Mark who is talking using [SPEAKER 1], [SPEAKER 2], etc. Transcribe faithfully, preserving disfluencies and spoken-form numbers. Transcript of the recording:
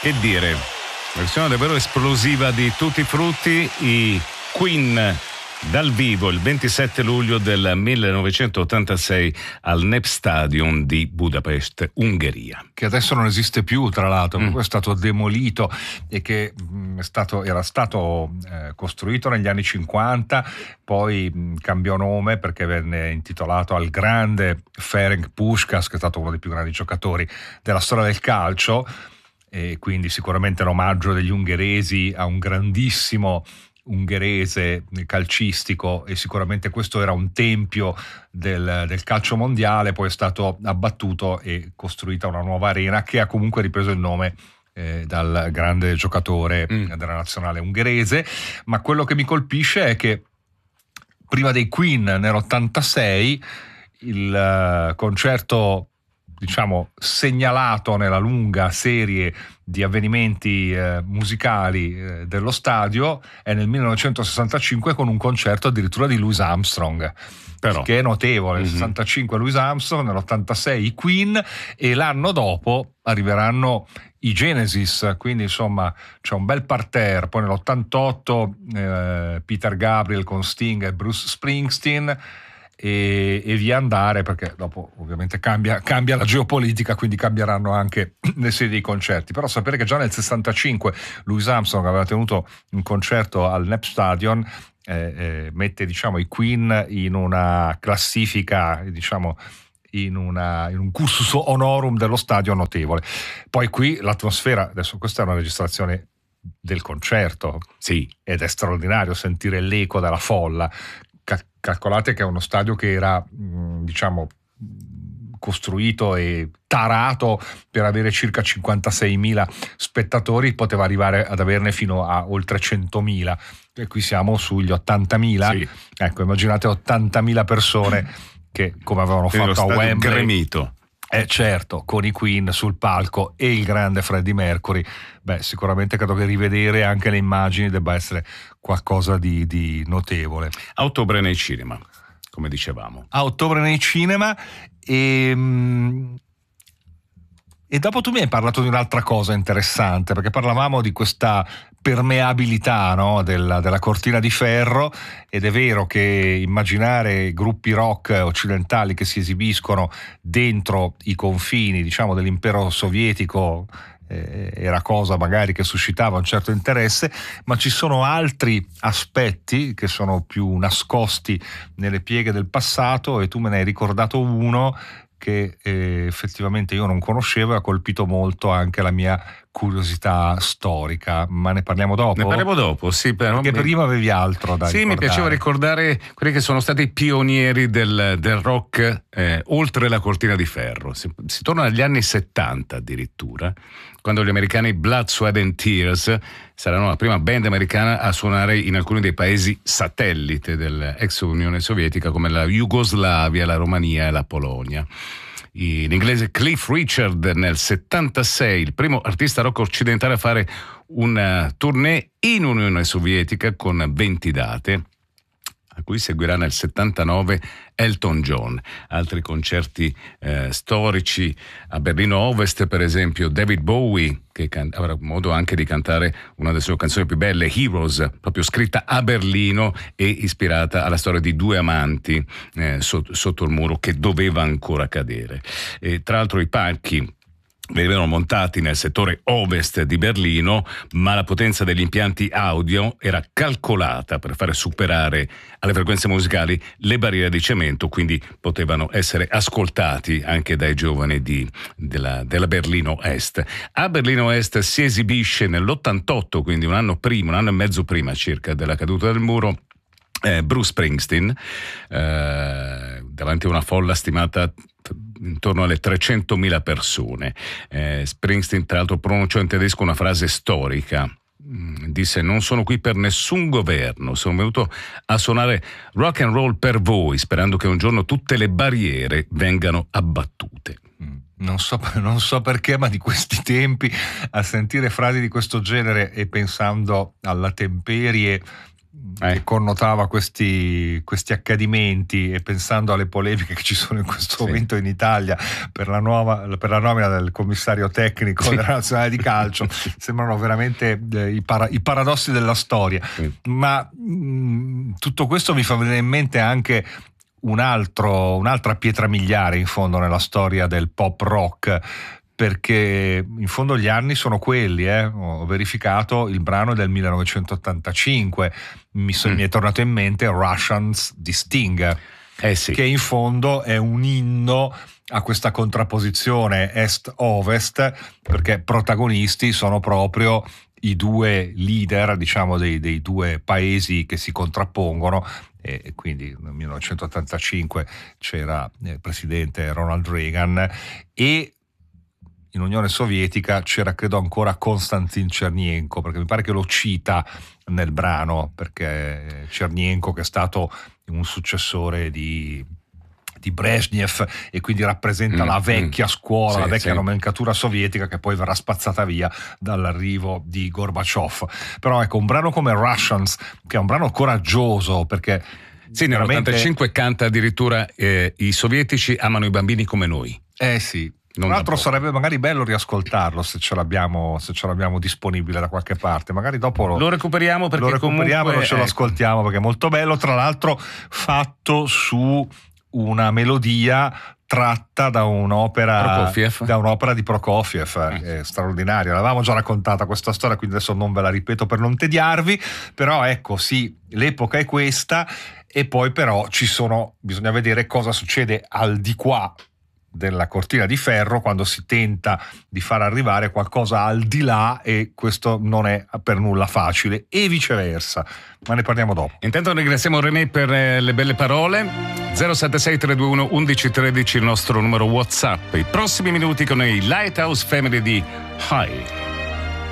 [SPEAKER 1] Che dire, versione davvero esplosiva di Tutti i Frutti, i Queen dal vivo il ventisette luglio del millenovecentottantasei al Népstadion di Budapest, Ungheria.
[SPEAKER 2] Che adesso non esiste più, tra l'altro,
[SPEAKER 1] Mm.
[SPEAKER 2] è stato demolito e che mh, è stato, era stato eh, costruito negli anni cinquanta, poi mh, cambiò nome perché venne intitolato al grande Ferenc Puskás, che è stato uno dei più grandi giocatori della storia del calcio, e quindi sicuramente l'omaggio degli ungheresi a un grandissimo ungherese calcistico, e sicuramente questo era un tempio del, del calcio mondiale. Poi è stato abbattuto e costruita una nuova arena che ha comunque ripreso il nome eh, dal grande giocatore mm. della nazionale ungherese. Ma quello che mi colpisce è che prima dei Queen, nell'ottantasei, il uh, concerto, diciamo, segnalato nella lunga serie di avvenimenti eh, musicali eh, dello stadio è nel millenovecentosessantacinque, con un concerto addirittura di Louis Armstrong. Però, che è notevole. Nel mm-hmm. sessantacinque Louis Armstrong, nell'ottantasei i Queen, e l'anno dopo arriveranno i Genesis, quindi insomma c'è un bel parterre. Poi nell'ottantotto eh, Peter Gabriel con Sting e Bruce Springsteen, E, e via andare, perché dopo ovviamente cambia, cambia la geopolitica, quindi cambieranno anche le serie dei concerti. Però sapere che già nel sessantacinque Louis Armstrong aveva tenuto un concerto al Népstadion eh, eh, mette, diciamo, i Queen in una classifica, diciamo, in, una, in un cursus honorum dello stadio notevole. Poi qui l'atmosfera, adesso questa è una registrazione del concerto,
[SPEAKER 1] sì,
[SPEAKER 2] ed è straordinario sentire l'eco della folla. Calcolate che è uno stadio che era, diciamo, costruito e tarato per avere circa cinquantaseimila spettatori, poteva arrivare ad averne fino a oltre centomila, e qui siamo sugli ottantamila. Sì. Ecco, immaginate ottantamila persone che, come avevano
[SPEAKER 1] e
[SPEAKER 2] fatto a Wembley,
[SPEAKER 1] gremito.
[SPEAKER 2] Eh certo, con i Queen sul palco e il grande Freddie Mercury. Beh, sicuramente credo che rivedere anche le immagini debba essere qualcosa di, di notevole.
[SPEAKER 1] A ottobre nei cinema, come dicevamo.
[SPEAKER 2] A ottobre nei cinema. E, e dopo tu mi hai parlato di un'altra cosa interessante, perché parlavamo di questa permeabilità, no, della, della cortina di ferro, ed è vero che immaginare gruppi rock occidentali che si esibiscono dentro i confini, diciamo, dell'impero sovietico eh, era cosa magari che suscitava un certo interesse, ma ci sono altri aspetti che sono più nascosti nelle pieghe del passato, e tu me ne hai ricordato uno che eh, effettivamente io non conoscevo e ha colpito molto anche la mia curiosità storica. Ma ne parliamo dopo?
[SPEAKER 1] Ne parliamo dopo, sì. Però
[SPEAKER 2] perché
[SPEAKER 1] mi...
[SPEAKER 2] prima avevi altro da
[SPEAKER 1] sì,
[SPEAKER 2] ricordare.
[SPEAKER 1] Mi piaceva ricordare quelli che sono stati i pionieri del, del rock eh, oltre la cortina di ferro. Si, si torna agli anni settanta addirittura, quando gli americani Blood, Sweat and Tears saranno la prima band americana a suonare in alcuni dei paesi satellite dell'ex Unione Sovietica, come la Jugoslavia, la Romania e la Polonia. L'inglese Cliff Richard nel settantasei, il primo artista rock occidentale a fare una tournée in Unione Sovietica con venti date, a cui seguirà nel settantanove Elton John. Altri concerti eh, storici a Berlino Ovest, per esempio David Bowie, che can- avrà modo anche di cantare una delle sue canzoni più belle, Heroes, proprio scritta a Berlino e ispirata alla storia di due amanti eh, sotto, sotto il muro che doveva ancora cadere. E tra l'altro i palchi venivano montati nel settore ovest di Berlino, ma la potenza degli impianti audio era calcolata per fare superare alle frequenze musicali le barriere di cemento, quindi potevano essere ascoltati anche dai giovani di, della, della Berlino Est. A Berlino Est si esibisce nell'ottantotto, quindi un anno prima, un anno e mezzo prima circa della caduta del muro, eh, Bruce Springsteen, eh, davanti a una folla stimata intorno alle trecentomila persone. Eh, Springsteen tra l'altro pronunciò in tedesco una frase storica. Disse: non sono qui per nessun governo, sono venuto a suonare rock and roll per voi, sperando che un giorno tutte le barriere vengano abbattute.
[SPEAKER 2] Non so, non so perché, ma di questi tempi, a sentire frasi di questo genere e pensando alla temperie che eh. connotava questi, questi accadimenti, e pensando alle polemiche che ci sono in questo sì. momento in Italia per la, nuova, per la nomina del commissario tecnico sì. della nazionale di calcio, sembrano veramente eh, i, para, i paradossi della storia. Sì. Ma mh, tutto questo mi fa venire in mente anche un altro, un'altra pietra miliare in fondo nella storia del pop rock, perché in fondo gli anni sono quelli, eh? Ho verificato, il brano è del millenovecentottantacinque, mi, so, mm. mi è tornato in mente Russians di Sting, eh sì. che in fondo è un inno a questa contrapposizione est-ovest, perché protagonisti sono proprio i due leader, diciamo, dei, dei due paesi che si contrappongono, e quindi nel millenovecentottantacinque c'era il presidente Ronald Reagan, e in Unione Sovietica c'era credo ancora Konstantin Chernenko, perché mi pare che lo cita nel brano, perché Chernenko, che è stato un successore di, di Brezhnev, e quindi rappresenta mm, la vecchia scuola, mm, la vecchia sì, nomenclatura sovietica, che poi verrà spazzata via dall'arrivo di Gorbaciov. Però ecco, un brano come Russians, che è un brano coraggioso, perché
[SPEAKER 1] sì, nell'ottantacinque canta addirittura eh, i sovietici amano i bambini come noi.
[SPEAKER 2] Eh sì. Tra l'altro sarebbe magari bello riascoltarlo, se ce l'abbiamo, se ce l'abbiamo disponibile da qualche parte, magari dopo lo,
[SPEAKER 1] lo recuperiamo, perché
[SPEAKER 2] lo recuperiamo
[SPEAKER 1] comunque,
[SPEAKER 2] e ce lo ascoltiamo, perché è molto bello, tra l'altro fatto su una melodia tratta da un'opera
[SPEAKER 1] Prokofiev.
[SPEAKER 2] da un'opera di Prokofiev, eh. è straordinaria. L'avevamo già raccontata questa storia, quindi adesso non ve la ripeto per non tediarvi, però ecco, sì, l'epoca è questa, e poi però ci sono, bisogna vedere cosa succede al di qua della cortina di ferro, quando si tenta di far arrivare qualcosa al di là, e questo non è per nulla facile, e viceversa, ma ne parliamo dopo.
[SPEAKER 1] Intanto ringraziamo René per eh, le belle parole. Zero sette sei tre due uno uno uno uno tre il nostro numero WhatsApp. I prossimi minuti con i Lighthouse Family di High.